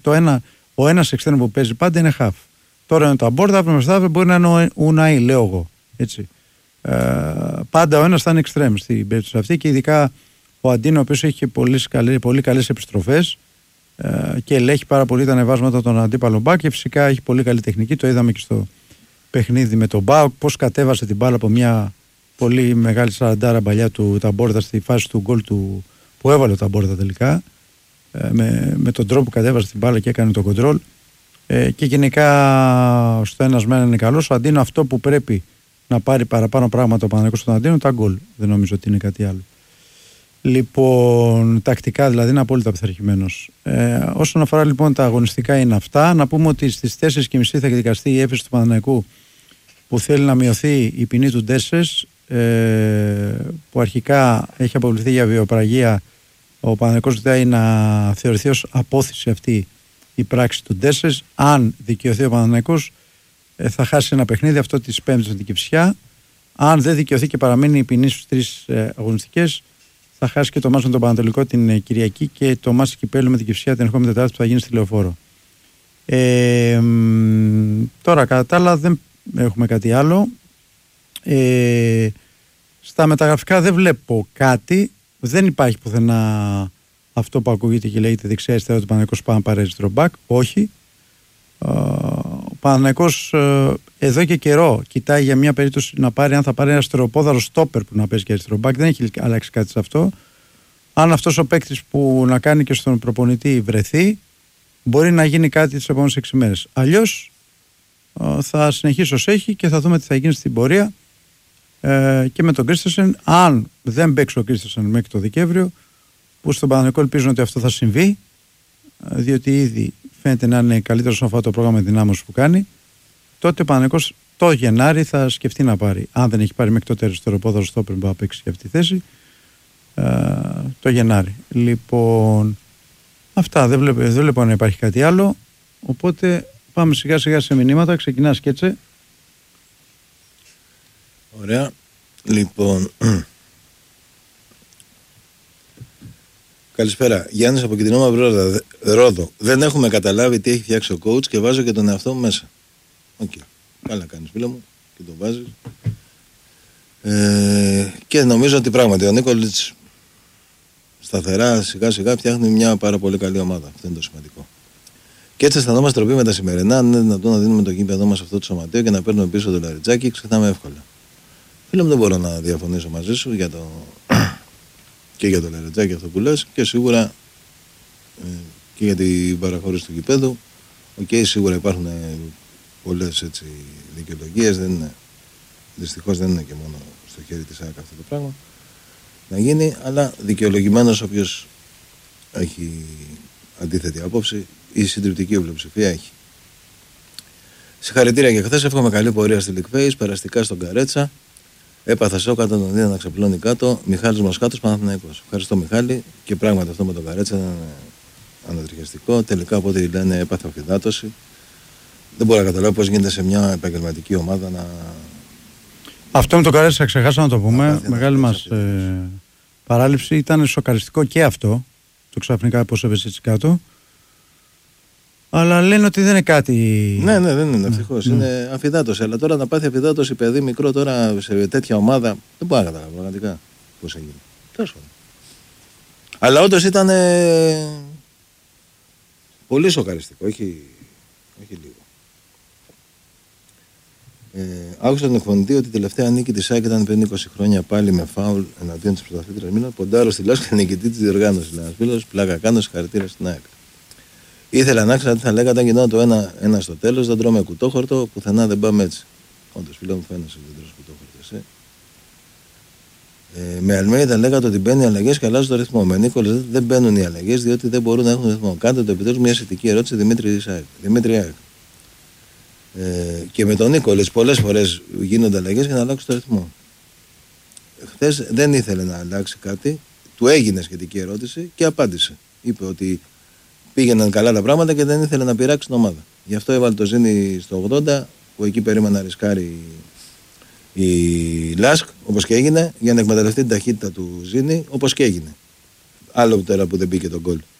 ο ένας εξτρέμ που παίζει πάντα είναι half. Τώρα είναι το Αμπόρτα, αύριο μεθαύριο μπορεί να είναι ο Ουναή, λέω εγώ. Έτσι. Πάντα ο ένας θα είναι εξτρέμ στην περίπτωση αυτή και ειδικά ο Αντίνο, ο οποίος έχει πολύ καλές επιστροφές και ελέγχει πάρα πολύ τα ανεβάσματα των αντίπαλων μπακ και φυσικά έχει πολύ καλή τεχνική. Το είδαμε και στο παιχνίδι με τον Μπάουκ, πώς κατέβασε την μπάλα από μια πολύ μεγάλη σαραντάρα παλιά του Ταμπόρτα στη φάση του γκολ του που έβαλε ο Ταμπόρτα τελικά. Με τον τρόπο που κατέβασε την μπάλα και έκανε το κοντρόλ. Και γενικά στο ένας μένα είναι καλός. Ο Αντίνο αυτό που πρέπει να πάρει παραπάνω πράγματα ο Παναθηναϊκός στον Αντίνο, τα γκολ. Δεν νομίζω ότι είναι κάτι άλλο. Λοιπόν, τακτικά δηλαδή είναι απόλυτα πειθαρχημένος. Όσον αφορά λοιπόν τα αγωνιστικά είναι αυτά. Να πούμε ότι στις 4.30 θα εκδικαστεί η έφεση του Παναθηναϊκού που θέλει να μειωθεί η ποινή του Ντέσσες, που αρχικά έχει αποβληθεί για βιοπραγία. Ο Παναθηναϊκός ζητάει να θεωρηθεί ως απόθεση αυτή η πράξη του Ντέσσες. Αν δικαιωθεί ο Παναθηναϊκός θα χάσει ένα παιχνίδι, αυτό της Πέμπτης με την Κηφισιά. Αν δεν δικαιωθεί και παραμείνει η ποινή στους 3 αγωνιστικές, θα χάσει και το μάτς με τον Πανατολικό την Κυριακή και το μάτς Κυπέλλου με την Κηφισιά την ερχόμενη Τετάρτη που θα γίνει στη Λεωφόρο. Τώρα κατά τα άλλα δεν έχουμε κάτι άλλο. Στα μεταγραφικά δεν βλέπω κάτι. Δεν υπάρχει πουθενά αυτό που ακούγεται και λέγεται δεξιά-αριστερά ότι ο Παναθηναϊκός πάει να πάρει αριστερό μπακ. Όχι. Ο Παναθηναϊκός εδώ και καιρό κοιτάει για μια περίπτωση να πάρει, αν θα πάρει ένα αριστεροπόδαρο στόπερ που να παίζει και αριστερό μπακ. Δεν έχει αλλάξει κάτι σε αυτό. Αν αυτός ο παίκτης που να κάνει και στον προπονητή βρεθεί, μπορεί να γίνει κάτι τις επόμενες 6 μέρες. Αλλιώς θα συνεχίσει ως έχει και θα δούμε τι θα γίνει στην πορεία. Και με τον Κρίστενσεν, αν δεν παίξει ο Κρίστενσεν μέχρι το Δεκέμβριο, που στον Παναθηναϊκό ελπίζουν ότι αυτό θα συμβεί, διότι ήδη φαίνεται να είναι καλύτερο στον αυτό το πρόγραμμα δυνάμωση που κάνει, τότε ο Παναθηναϊκός το Γενάρη θα σκεφτεί να πάρει. Αν δεν έχει πάρει μέχρι τότε αριστεροπόδαρο στόπερ που θα παίξει για αυτή τη θέση, το Γενάρη. Λοιπόν, αυτά. Δεν βλέπω να υπάρχει κάτι άλλο. Οπότε πάμε σιγά σιγά σε μηνύματα. Ξεκινά Σκέτσε. Ωραία. Λοιπόν, καλησπέρα. Γιάννης από Κιτρινό Μαυρό Ρόδο. Δεν έχουμε καταλάβει τι έχει φτιάξει ο coach και βάζω και τον εαυτό μου μέσα. Οκ. Καλά κάνεις φίλο μου και το βάζεις. Και νομίζω ότι πράγματι ο Νίκολιτς σταθερά σιγά σιγά φτιάχνει μια πάρα πολύ καλή ομάδα. Αυτό είναι το σημαντικό. Και έτσι αισθανόμαστε τροπή με τα σημερινά. Αν είναι δυνατόν να δίνουμε το γήπεδό μας αυτό το σωματείο και να παίρνουμε πίσω το Λαριτζάκι, ξεχνάμε εύκολα. Φίλε μου, δεν μπορώ να διαφωνήσω μαζί σου για και για το Λαριτζάκι αυτό που λες και σίγουρα και για την παραχώρηση του γηπέδου. Σίγουρα υπάρχουν πολλές δικαιολογίες. Δυστυχώς δεν είναι και μόνο στο χέρι της ΑΕΚ αυτό το πράγμα να γίνει, αλλά δικαιολογημένος όποιος έχει αντίθετη άποψη, η συντριπτική πλειοψηφία έχει. Συγχαρητήρια και χθες, εύχομαι καλή πορεία στη League Phase, περαστικά στον Καρέτσα. Έπαθα σοκ όταν τον είδα να ξαπλώνει κάτω. Μιχάλης Μοσχάτος, Παναθηναϊκός. Ευχαριστώ Μιχάλη, και πράγματι αυτό με τον Καρέτσα ήταν ανατριχιαστικό. Τελικά από ό,τι λένε έπαθε οφθιδάτωση. Δεν μπορώ να καταλάβω πώς γίνεται σε μια επαγγελματική ομάδα να. Αυτό με τον Καρέτσα ξεχάσαμε να το πούμε. Μεγάλη μας παράληψη. Ήταν σοκαριστικό και αυτό. Το ξαφνικά πώς έβεσαι έτσι κάτω. Αλλά λένε ότι δεν είναι κάτι. Ναι, δεν είναι ευτυχώς. Είναι αφιδάτωση. Αλλά τώρα να πάθει αφιδάτωση παιδί μικρό τώρα σε τέτοια ομάδα. Δεν μπορώ να καταλάβω πραγματικά πώς έγινε. Τέλος πάντων. Αλλά όντως ήταν πολύ σοκαριστικό. Όχι λίγο. Άκουσα τον εκφωνητή ότι η τελευταία νίκη της ΑΕΚ ήταν πριν 20 χρόνια πάλι με φάουλ εναντίον της πρωταθλήτριας Μίλαν. Ποντάρω στη Λάσκα νικητή της διοργάνωσης. Λέει ένας φίλος, πλάκα κάνω, συγχαρητήρια στην ΑΕΚ. Ήθελα να ξέρω τι θα λέγατε αν γινόταν το ένα στο τέλος. Δεν τρώμε κουτόχορτο, πουθενά δεν πάμε έτσι. Όντως, φίλο μου, φαίνεσαι δεν τρως κουτόχορτο, εσύ. Με Αλμέιδα λέγατε ότι μπαίνουν οι αλλαγές και αλλάζουν το ρυθμό. Με Νίκολες δεν μπαίνουν οι αλλαγές διότι δεν μπορούν να έχουν ρυθμό. Κάντε το επιτέλους μια σχετική ερώτηση Δημήτρη ΑΕΚ. Και με τον Νίκολες πολλές φορές γίνονται αλλαγές για να αλλάξουν το ρυθμό. Χθες δεν ήθελε να αλλάξει κάτι, του έγινε σχετική ερώτηση και απάντησε. Είπε ότι πήγαιναν καλά τα πράγματα και δεν ήθελε να πειράξει την ομάδα. Γι' αυτό έβαλε το Ζήνη στο 80, που εκεί περίμενα να ρισκάρει η Λάσκ, όπως και έγινε, για να εκμεταλλευτεί την ταχύτητα του Ζήνη, όπως και έγινε. Άλλο τώρα που δεν μπήκε τον γκολ.